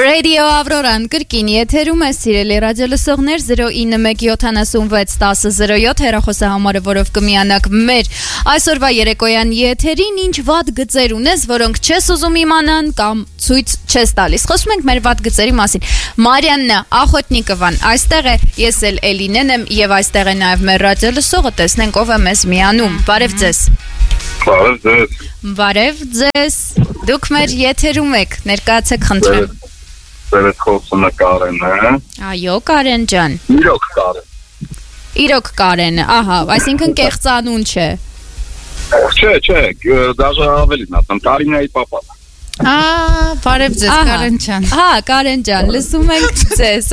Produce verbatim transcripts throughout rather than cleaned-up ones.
Radio Aurora-ն կրկին եթերում է, սիրելի ռադիոլսողներ, zero nine one seven seven one zero zero seven հեռախոսահամարը, որով կմիանաք մեր այսօրվա երեկոյան եթերին, ինչ վատ գծեր ունես, որոնք չես ուզում իմանան կամ ցույց չես տալիս։ Խոսում ենք մեր վատ գծերի մասին։ Մարիաննա Ախոտնիկովան այստեղ է, ես էլ Էլինեն եմ եւ այստեղ է նաեւ մեր ռադիոլսողը, տեսնենք ով է մեզ միանում։ Բարև ձեզ։ Բարև ձեզ։ Բարև ձեզ։ Դուք մեր եթերում եք, ներկայացեք խնդրեմ։ Ձեր խոսումը Կարենն է։ Այո, Կարեն ջան։ Իրոք Կարեն։ Իրոք Կարենը, ահա, այսինքն կեղծանուն չէ։ Չէ, չէ, դաժե ավելին, ասեմ, Կարինայի պապան։ Ա, բարև ձեզ, Կարեն ջան։ Հա, Կարեն ջան, լսում ենք ձեզ։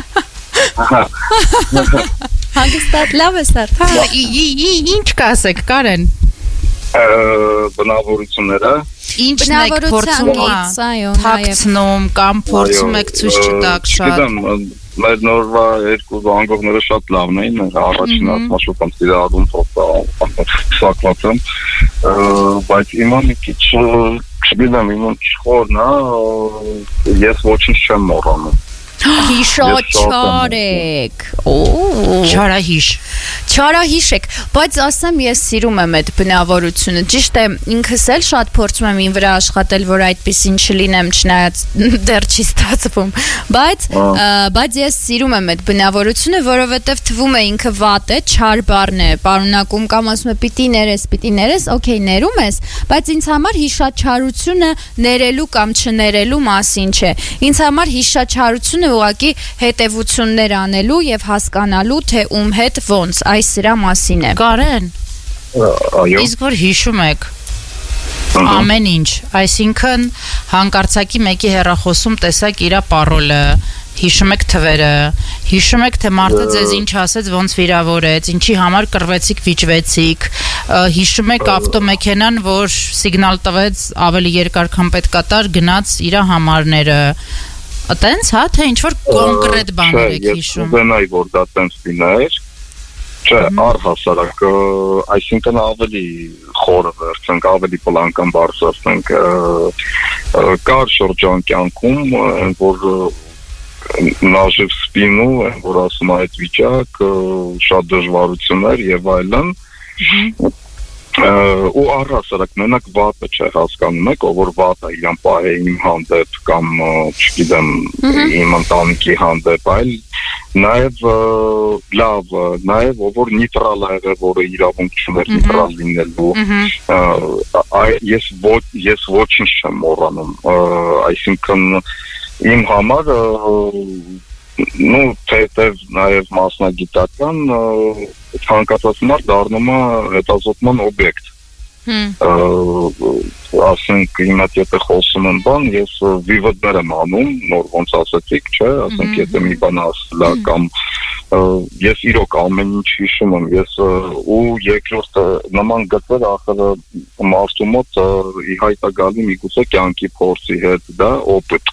Հանգստად, լավ է սարդ։ Ինչ կասեք, Կարեն։ Բնավորությունները։ Ինչ եք փորձում թաքցնում կամ փորձում եք ցույց չտաք շատ։ Գիտեմ, մեր նորվա երկու զանգողները շատ լավն էին, առաջին ասմաշուկամ սիրահարում փոխսակված եմ, բայց իմը մի քիչ չգիտեմ, իմը չխորն է, ես ոչինչ չեմ մոռանում։ Հիշոչարեք։ Չարահիշ։ Չարահիշ եք, բայց ասեմ ես սիրում եմ այդ բնավորությունը։ Ճիշտ է, ինքս էլ շատ փորձում եմ ին վրա աշխատել, որ այդպեսին չլինեմ, չնայած դեռ չի ստացվում։ Բայց բայց ես սիրում եմ այդ բնավորությունը, որովհետև թվում է ինքը վատ է, չար բառն է, պարունակում կամ ասում է պիտի ներես, պիտի ներես, օքեյ, ներում ես, բայց ինձ համար հիշաչարությունը ներելու կամ չներելու մասին չէ։ Ինձ համար հիշաչարությունը ուղղակի հետևություններ անելու եւ հասկանալու թե ում հետ ոնց, այս սրա մասին է։ Կարեն։ Այո։ Իսկ որ հիշում եք ամեն ինչ, այսինքն հանկարծակի մեկի հեռախոսում տեսակ իրա պարոլը, հիշում եք թվերը, հիշում եք թե մարդը ձեզ ինչ ասեց, ոնց վիրավորեց, ինչի համար կռվեցիք, վիճվեցիք, հիշում եք ավտոմեքենան, որ սիգնալ տվեց ավելի երկար քան պետք կտար, գնաց իրա համարները։ Տենց, հա, թե ինչ-որ կոնկրետ բաներ եք հիշում։ Ես ուզենայի, որ դա տենց լիներ, չէ, առհասարակ, այսինքն ավելի խորը վերցենք, ավելի պլանկան բարձրացնենք, կար շրջան կյանքում, որ նաժև սպինու, որ ասում է այդ վիճակ, շատ դժվարություններ և այլն, ու առհասարակ մենակ վատը չէ, հասկանում եք, ով որ վատը իրան պահե իմ հանդեպ կամ չգիտեմ իմ ընտանիքի հանդեպ, այլ նաև լավ, նաև ով որ նիտրալ է եղել, որը իրավունք չուներ նիտրալ լինելու, ես ոչինչ չեմ մոռանում, այսինքն իմ համար նու թեթև նաև մասնագիտական ցանկացած մարդ դառնում է հետազոտման օբյեկտ։ Ասենք հիմա եթե խոսում եմ բան, ես վիվդներ եմ անում, նոր ոնց ասեցիք, չէ, ասենք եթե մի բան ասելա կամ ես իրոք ամեն ինչ հիշում եմ, ես ու երկրորդ նման գծեր ախր մարդու մոտ ի հայտ է գալի միգուցե կյանքի փորձի հետ, դա օպիտ։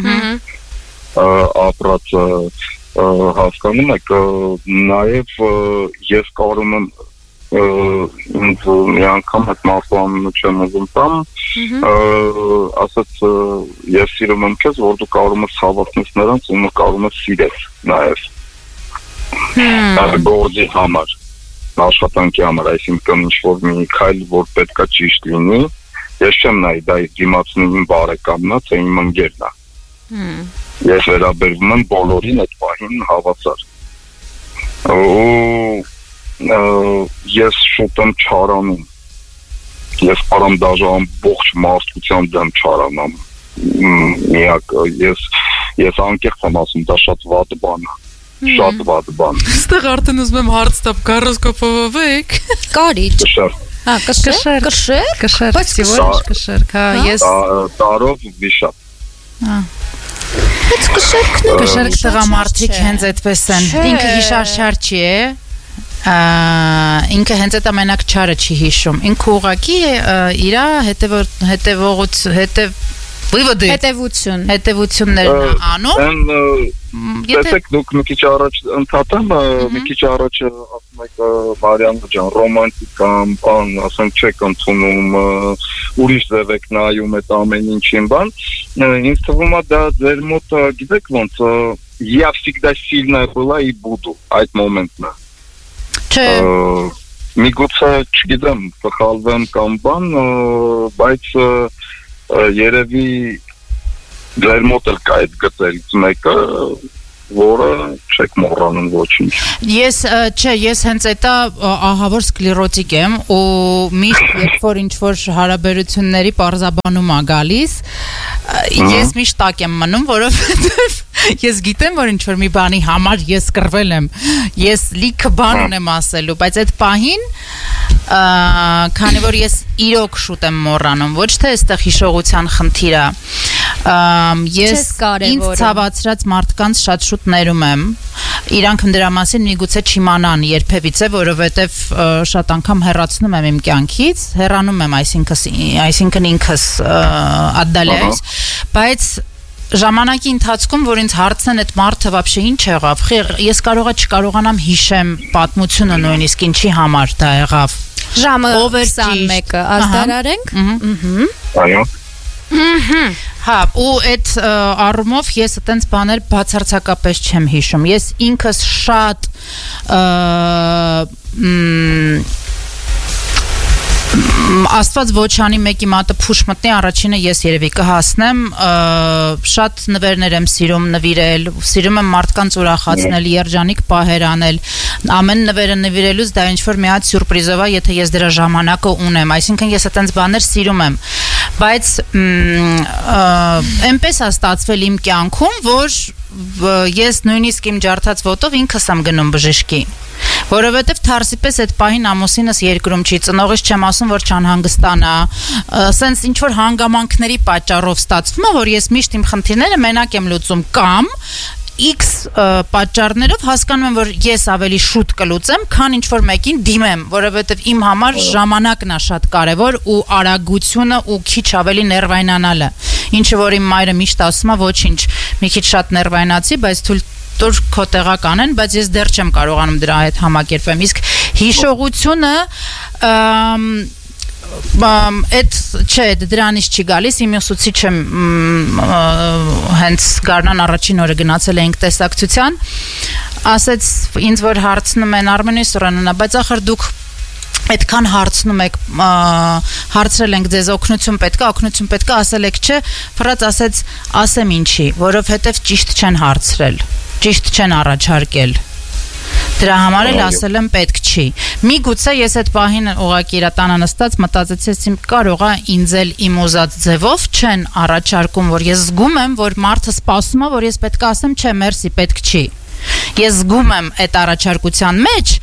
ապրած հասկանում եք, նաև ես կարում եմ ինձ մի անգամ այդ մարդու անունը չեմ ուզում տամ, ասաց ես սիրում եմ քեզ, որ դու կարում ես հավակնես նրանց ու նու կարում ես սիրես նաև գործի համար, աշխատանքի համար, այսինքն ինչ-որ մի քայլ, որ պետք է ճիշտ լինի, ես չեմ նայի դա դիմացնի իմ բարեկամն է, թե իմ ընկերն է։ Ես վերաբերվում եմ բոլորին այդ պահին հավասար։ Ու ես շուտ եմ չարանում։ Ես կարամ դաժե ամբողջ մարդկության դեմ չարանամ։ Միակ ես ես անկեղծ եմ ասում, դա շատ վատ բան է։ Շատ վատ բան։ Այստեղ արդեն ուզում եմ հարց տամ, գարոսկոպովեք։ Կարիճ։ Կշեր։ Հա, կշեր, կշեր։ Կշեր, սիվոր կշեր, հա, ես տարով վիշապ։ Հա։ Բայց կշերքները կշերք տղամարդիկ հենց այդպես են։ Ինքը հիշարշար չի է, ինքը հենց այդ ամենակ չարը չի հիշում։ Ինքը ուղղակի իրա հետևողուց հետև Վիվդի հետևություն հետևություններն է անում Տեսեք դուք մի քիչ առաջ ընդհատեմ մի քիչ առաջ ասում եք Մարիամ ջան ռոմանտիկ կամ բան ասենք չեք ընդունում ուրիշ ձև եք նայում այդ ամեն ինչին բան ինձ թվում է դա ձեր մոտ գիտեք ոնց я всегда сильная была и буду այդ մոմենտն է Չէ Միգուցե չգիտեմ փոխալվեմ կամ բան բայց երևի ձեր մոտ էլ կա այդ գծերից մեկը որը չեք մոռանում ոչինչ Ես չէ ես հենց էտա ահավոր սկլերոտիկ եմ ու միշտ երբ որ ինչ որ հարաբերությունների parzabanum ա գալիս ես միշտ տակ եմ մնում որովհետև Ես գիտեմ որ ինչ որ մի բանի համար ես կռվել եմ ես լիքը բան ունեմ ասելու բայց այդ պահին քանի որ ես իրոք շուտ եմ մոռանում ոչ թե այստեղ հիշողության խնդիր է ես ինձ ցավացրած մարդկանց շատ շուտ ներում եմ իրանք դրա մասին միգուցե չիմանան երբևիցե որովհետև շատ անգամ հեռացնում եմ իմ կյանքից հեռանում եմ այսինքն այսինքն ինքս отдаляюсь բայց Ժամանակի ընթացքում որ ինձ հարցնեն այդ մարդը вообще ինչ եղավ ես կարողա չկարողանամ հիշեմ պատմությունը նույնիսկ ինչի համար դա եղավ ժամը քսանմեկը ազդարարենք այո Հա ու այդ առումով ես այտենց բաներ բացարձակապես չեմ հիշում ես ինքս շատ Աստված ոչ անի մեկի մատը փուշ մտնի առաջինը ես երևի կհասնեմ շատ նվերներ եմ սիրում նվիրել սիրում եմ մարդկանց ուրախացնել երջանիկ պահեր անել ամեն նվերը նվիրելուց դա ինչ որ մի հատ սյուրպրիզով է եթե ես դրա ժամանակը ունեմ այսինքն ես այտենց բաներ սիրում եմ բայց այնպես է ստացվել իմ կյանքում որ ես նույնիսկ իմ ջարդած ոտով ինքս եմ գնում բժշկի որովհետև թարսի պես այդ պահին ամուսինս երկրում չի ծնողից չեմ ասում որ չանհանգստանա սենց ինչ որ հանգամանքների պատճառով ստացվում է որ ես միշտ իմ խնդիրները մենակ եմ լուծում կամ X պատճառներով հասկանում եմ որ ես ավելի շուտ կլուծեմ քան ինչ որ մեկին դիմեմ որովհետև իմ համար ժամանակն է շատ կարևոր ու արագությունը ու քիչ ավելի ներվայնանալը ինչը որ իմ մայրը միշտ ասում է ոչինչ մի քիչ շատ ներվայնացի բայց թույլ տուր քո տեղական են բայց ես դեռ չեմ կարողանում դրա հետ համակերպեմ իսկ հիշողությունը այդ չէ դրանից չի գալիս իմ ուսուցիչ եմ հենց Գառնան առաջին օրը գնացել էինք տեսակցության ասեց ինձ որ հարցնում են Արմենի Սուրյաննա բայց ախր դուք այդքան հարցնում եք հարցրել ենք ձեզ օգնություն պետք է օգնություն պետք է ասել եք չէ ֆրած ասեց ասեմ ինչի որովհետև ճիշտ չեն հարցրել ճիշտ չեն առաջարկել Դրա համար էլ ասել եմ պետք չի Միգուցե ես այդ պահին ուղղակի իր տանը նստած մտածեցի կարող է ինձ էլ իմ ուզած ձևով չեն առաջարկում որ ես զգում եմ որ մարդը սպասում է որ ես պետք է ասեմ չէ մերսի պետք չի Ես զգում եմ այդ առաջարկության մեջ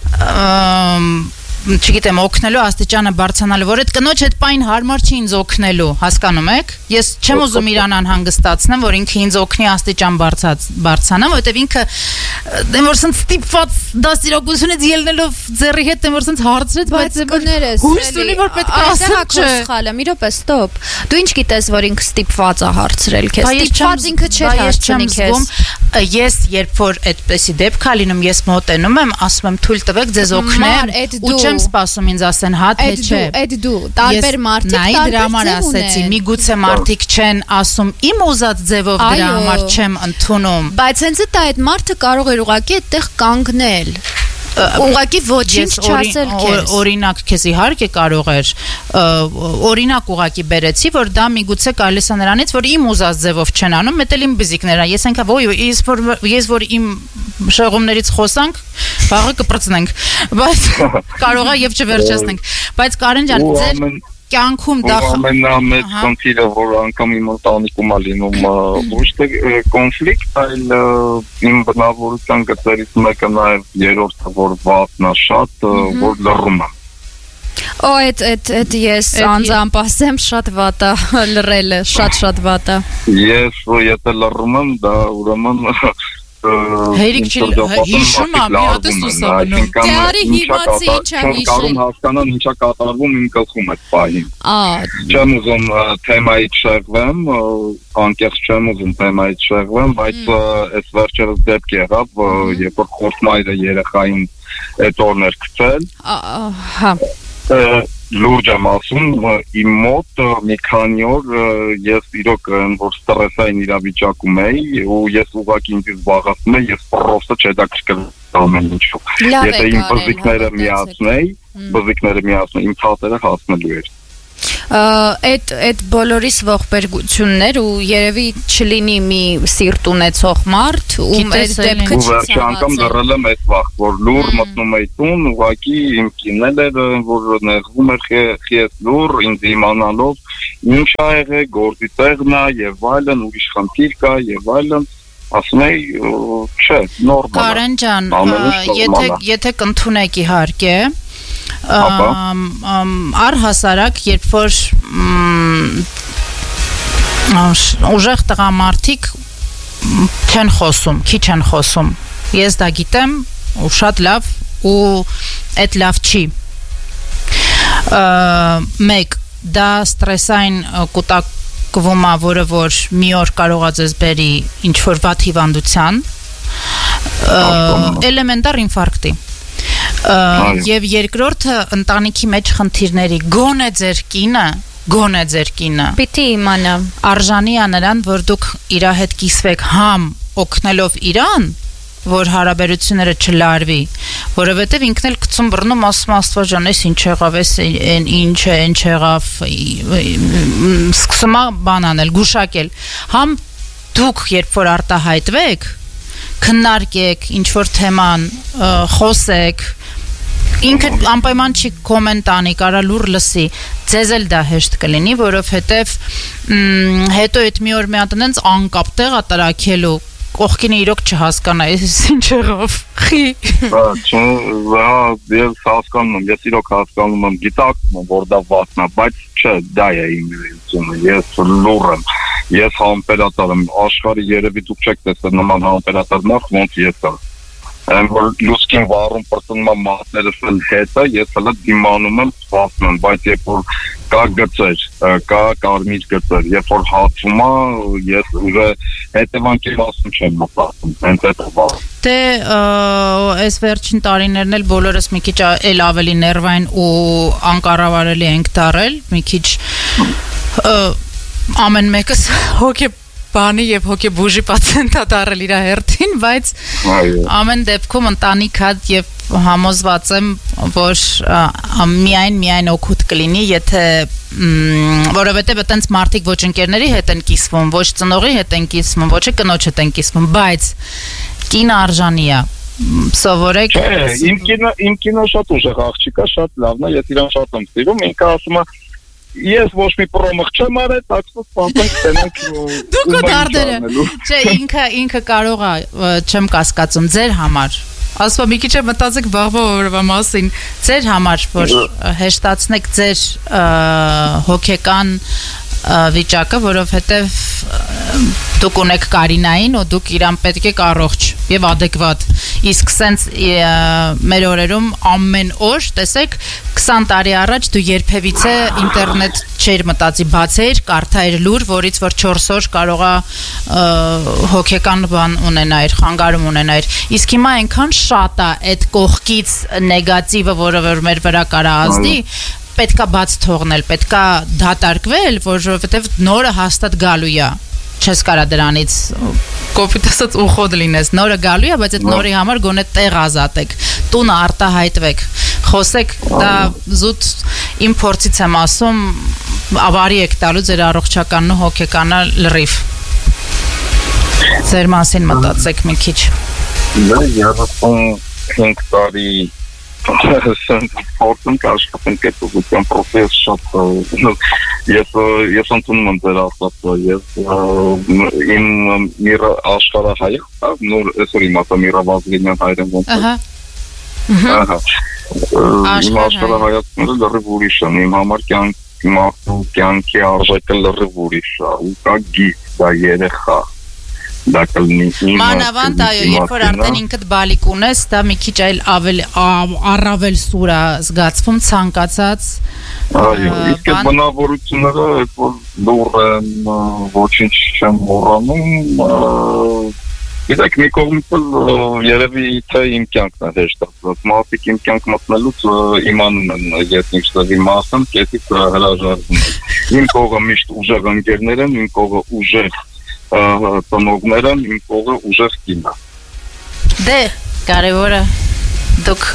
չգիտեմ օգնելու աստիճանը բարձրանալու որ այդ կնոջ այդ պայն հարմար չի ինձ օգնելու հասկանում եք ես չեմ ուզում իրան անհանգստացնեմ որ ինքը ինձ օգնի աստիճան բարձրանա որովհետև ինքը դեմ որ սենց ստիպված դաստիարակությունից ելնելով ձեռի հետ դեմ որ սենց հարցրեց բայց հույս ունի որ պետք է ասեմ չէ սխալը մի րոպե ստոպ դու ինչ գիտես որ ինքը ստիպված է հարցրել քեզ ստիպված ինքը չէ հարցնի քեզ ես երբ որ այդպեսի դեպք է լինում ես մոտենում եմ ասում եմ թույլ տվեք ձեզ օգնեմ ու չեմ սպասում ինձ ասեն հա թե չէ այդ դու տարբեր մարդիկ տարբեր դրա համար ասեցի միգուցե մարդիկ չեն ասում իմ ուզած ձևով դրա համար չեմ ընդունում բայց հենց դա այդ մարդը կարող էր ուղղակի այդտեղ կանգնել ուղղակի ոչինչ չասել քեզ օրինակ քեզ իհարկե կարող էր օրինակ ուղղակի բերեցի որ դա միգուցե կարելի է նրանից որ իմ ուզած ձևով չեն անում մետ էլ իմ բիզիկներն ես ենքա ոյ ես որ ես որ իմ շեղումներից խոսանք վաղը կպրծնենք բայց կարող է եւ չվերջացնենք բայց Կարեն ջան ձեր կյանքում դա ամենամեծ խնդիրը որ անգամ իմ ընտանիքում է լինում ոչ թե կոնֆլիկտ այլ իմ բնավորության գծերից մեկը նաև երրորդը որ վատն է շատ որ լռում եմ Օ այդ այդ այդ ես անձամբ ասեմ շատ վատ է լռելը շատ շատ վատ է Ես եթե լռում եմ դա ուրեմն Հերիք չի հիշում ա մի հատ սուսաբնում։ Դե արի հիմացի ինչա հիշել։ Կարող հասկանան ինչա կատարվում իմ գլխում այդ պահին։ Չեմ ուզում թեմայից շեղվեմ, անկեղծ չեմ ուզում թեմայից շեղվեմ, բայց այս վերջերս դեպք եղավ, երբ որ խորտմայրը երեխային այդ օրներ գցել։ Հա։ Լուրջ եմ ասում, իմ մոտ մի քանի օր ես իրոք որ ստրեսային իրավիճակում էի ու ես ուղղակի ինձ զբաղացնում եմ, ես պրոստը չհետաքրքրում ամեն ինչու։ Եթե իմ բզիկները միացնեի, բզիկները միացնեի, իմ թաթերը հասնելու էր։ Այդ այդ բոլորիս ողբերգություններ ու երևի չլինի մի սիրտ ունեցող մարդ ու այդ դեպքը չի ցավացել։ Ու անգամ դրել եմ այդ վաղ, որ լուր մտնում էի տուն, ուղղակի իմ կինն էր, որ նեղվում էր խիես լուր, ինձ իմանալով ինչ ա եղել, գործի տեղն ա եւ այլն, ուրիշ խնդիր կա եւ այլն։ Ասում էի, չէ, նորմալ է։ Կարեն ջան, եթե եթե կընդունեք իհարկե առհասարակ երբ որ ուժեղ տղամարդիկ չեն խոսում, քիչ են խոսում, ես դա գիտեմ ու շատ լավ ու այդ լավ չի, մեկ դա ստրեսային կուտակվում է, որը որ մի օր կարող է ձեզ բերի ինչ-որ վատ հիվանդության, էլեմենտար ինֆարկտի Եվ երկրորդը ընտանիքի մեջ խնդիրների գոնե ձեր կինը, գոնե ձեր կինը Պիտի իմանա արժանի է նրան, որ դուք իրա հետ կիսվեք համ օգնելով իրան, որ հարաբերությունները չլարվի, որովհետև ինքն էլ գցում բռնում ասում Աստված ջան, էս ինչ եղավ, էս ինչ է, ինչ եղավ, սկսում է բան անել, գուշակել, համ դուք երբ որ արտահայտվեք, քննարկեք, ինչ որ թեման, խոսեք, ինքը անպայման չի կոմենտ անի, կարա լուր լսի, ձեզ էլ դա հեշտ կլինի, որովհետև հետո այդ մի օր մի հատ այնց անկապ տեղ ա տրաքելու, կողքինը իրոք չհասկանա, էս ինչ եղավ, խի։ Հա, ես հասկանում եմ, ես իրոք հասկանում եմ, գիտակցում եմ, որ դա վատն է, բայց չէ, դա է իմ իրությունը, ես լուր եմ, ես համբերատար եմ, աշխարհի երևի դուք չեք տեսել նման համբերատար նախ, ոնց ես եմ, որ լուսկին վառում պրծնում եմ մատներս էլ հետը, ես հլը դիմանում եմ, սպասում եմ, բայց երբ որ կա գծեր, կա կարմիր գծեր, երբ որ հացում է, ես ուժը հետևանքի մասում չեմ մտածում, հենց այդ է վաղ։ Դե այս վերջին տարիներն էլ բոլորս մի քիչ էլ ավելի ներվային ու անկառավարելի ենք դարել, մի քիչ ամեն մեկս հոգե բանի եւ հոգեբուժի պացիենտա դարել իր հերթին, բայց ամեն դեպքում ընտանիք հատ եւ համոզված եմ, որ միայն միայն օգուտ կլինի, եթե որովհետեւ այտենց մարդիկ ոչ ընկերների հետ են կիսվում, ոչ ծնողի հետ են կիսվում, ոչ կնոջ հետ են կիսվում, բայց կինը արժանի է սովորեք։ Իմ կինը իմ կինը շատ ուժեղ աղջիկ է, շատ լավն է, ես իրան շատ եմ սիրում, ինքը ասում է Ես ոչ մի պրոմող չեմ արել, տաքսոս սպանենք տենանք Դուք ու դարդերը Չէ, ինքը, ինքը կարող է, չեմ կասկածում, ձեր համար Ասվա մի քիչ է մտածեք վաղվա օրվա մասին Ձեր համար, որ հեշտացնեք ձեր հոգեկան վիճակը, որովհետև դուք ունեք Կարինային ու դուք իրան պետք է առողջ եւ adekvat իսկ սենց մեր օրերում ամեն օր տեսեք քսան տարի առաջ դու երբևիցե ինտերնետ չէր մտածի բացեր կարդայր լուր որից որ չորս օր կարողա հոգեկան բան ունենայր խանգարում ունենայր իսկ հիմա այնքան շատ է այդ կողքից նեգատիվը որը որ մեր վրա կարա ազդի պետքա բաց թողնել պետքա դատարկվել որովհետեւ նորը հաստատ գալու է չես կարա դրանից կոպիտ ասած ուխոդ լինես նորը գալու է բայց այդ նորի համար գոնե տեղ ազատեք տունը արտահայտվեք խոսեք դա զուտ իմ փորձից եմ ասում ավարի եք տալու ձեր առողջականն ու հոգեկանը լրիվ ձեր մասին մտածեք մի քիչ դա երեսունհինգ տարի Fortun կաշխատեմ կետողության պրոցես շատ ես ես ընդունում եմ ձեր ասածը ես իմ միր աշխարհահայ նոր այսօր իմացա միրավազգինյան հայրեն ոնց ահա ահա իմ աշխարհահայացները լրիվ ուրիշ են իմ համար կյանքի մարդու կյանքի արժեքը լրիվ ուրիշ է ու կա գիծ դա երեխա դա կլինի իմ մանավանդ այո, երբ որ արդեն ինքդ բալիկ ունես, դա մի քիչ այլ ավելի առավել սուր է զգացվում ցանկացած այո, իսկ այդ բնավորությունները որ լուր են, ոչինչ չեմ մոռանում, Գիտեք, մի կողմից երևի թե իմ կյանքն է հեշտացված, մարդիկ իմ կյանք մտնելուց իմանում են ետնիքստվի մասն, կետից հրաժարվում են, իմ կողը միշտ ուժեղ ընկերներ են, իմ կողը ուժեղ տնողներ են, իմ կողը ուժեղ կին է։ Դե, կարևորը դուք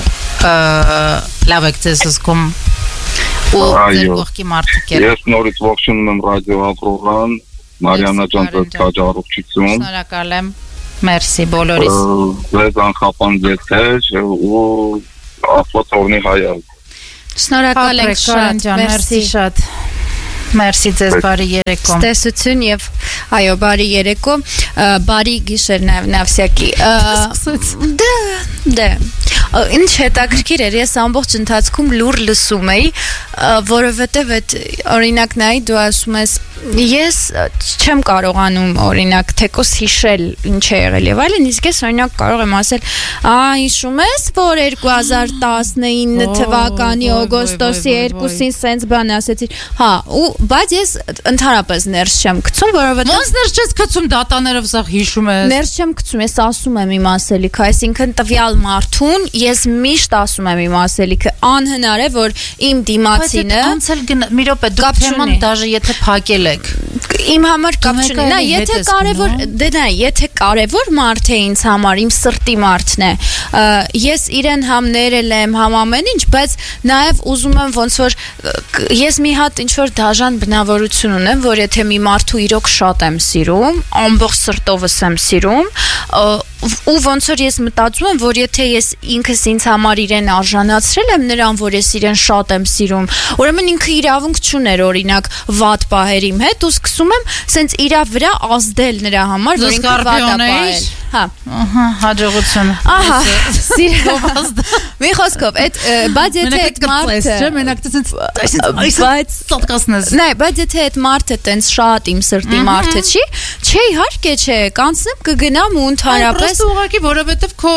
լավ եք ձեզ զգում ու ձեր կողքի մարդիկ եք։ Ես նորից ողջունում եմ ռադիո Ավրորան, Մարիանա ջան, ձեզ քաջառողջություն։ Շնորհակալ եմ։ Մերսի բոլորիս։ Ձեզ անխափան եթեր ու Աստված օրհնի հայը։ Շնորհակալ ենք շատ, մերսի շատ։ Մերսի ձեզ, բարի երեկո։ Ստեսություն եւ այո, բարի երեկո, բարի գիշեր նավսյակի։ Դե, դե։ Ինչ հետաքրքիր էր, ես ամբողջ ընթացքում լուր լսում էի, որովհետև այդ օրինակ նայի դու ասում ես ես չեմ կարողանում օրինակ թեկոս հիշել ինչ է եղել եւ այլն, իսկ ես օրինակ կարող եմ ասել, «Ա, հիշում ես, որ երկու հազար տասնինը թվականի օգոստոսի երկուսին սենց բան ասեցիր»։ Հա, ու բայց ես ընդհանրապես ներս չեմ գցում, որովհետև Ոնց ներս չես գցում դատաներով սա հիշում ես։ Ներս չեմ գցում, ես ասում եմ իմ ասելիքը, այսինքն տվյալ մարդուն ես միշտ ասում եմ իմ ասելիքը, անհնար է որ իմ դիմացինը անցել մի րոպե դուք թեման դաժե եթե փակել եք իմ համար կապ չունի, նա եթե կարևոր դե նա եթե կարևոր մարդ է ինձ համար, իմ սրտի մարդն է, ես իրեն համ ներել եմ, համ ամեն ինչ, բայց նաև ուզում եմ ոնց որ ես մի հատ ինչ որ դաժան բնավորություն ունեմ, որ եթե մի մարդու իրոք շատ եմ սիրում, ամբողջ սրտովս եմ սիրում, ու ոնց որ ես մտածում եմ, որ եթե ես ինքս ինձ համար իրեն արժանացրել եմ նրան, որ ես իրեն շատ եմ սիրում, ուրեմն ինքը իրավունք չուներ օրինակ վատ պահեր իմ հետ, ու սկսում եմ սենց իրա վրա ազդել նրա համար, որ ինքը վատ է պահել։ Հա, ահա, հաջողություն։ Ահա, սիրել։ Մի խոսքով, այդ բայց եթե այդ մարդը, չէ, մենակ դες բայց սատկասնես։ Նայ, բայց եթե այդ մարդը տենց շատ իմ սրտի մարդը չի, չէ, իհարկե չէ, կանցնեմ կգնամ ու ընդհանրապես Просто ուղղակի որովհետև քո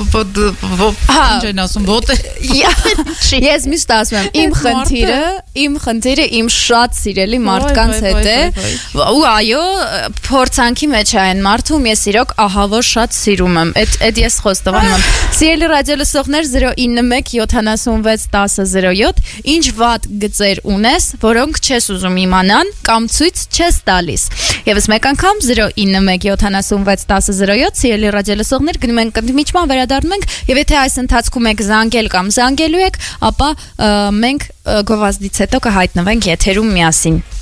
ինչ են ասում, ոտը։ Ես միշտ ասում եմ, իմ խնդիրը, իմ խնդիրը իմ շատ սիրելի մարդկանց հետ է, ու այո, փորձանքի մեջ է այն մարդը, ում ես իրոք ահավոր շատ սիրում եմ։ Այդ այդ ես խոստովանում եմ։ Սիրելի ռադիո լսողներ զրո ինը մեկ յոթանասունվեց տասը զրո յոթ, ինչ վատ գծեր ունես, որոնք չես ուզում իմանան կամ ցույց չես տալիս։ Եվս մեկ անգամ զրո ինը մեկ յոթանասունվեց տասը զրո յոթ, սիրելի ռադիո լսողներ, գնում ենք ընդմիջման, վերադառնում ենք, եւ եթե այս ընթացքում եք զանգել կամ զանգելու եք, ապա մենք գովազդից հետո կհայտնվենք եթերում միասին։